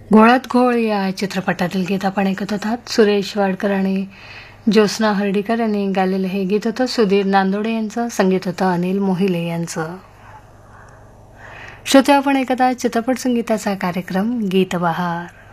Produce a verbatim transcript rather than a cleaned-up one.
घोळात घोळ या चित्रपटातील गीत आपण ऐकत होतात. सुरेश वाडकर आणि ज्योत्स्ना हर्डीकर यांनी गायलेलं हे गीत होतं. सुधीर नांदोडे यांचं संगीत होतं अनिल मोहिले यांचं. श्रोते, आपण ऐकत आहात चित्रपट संगीताचा कार्यक्रम गीतबहार.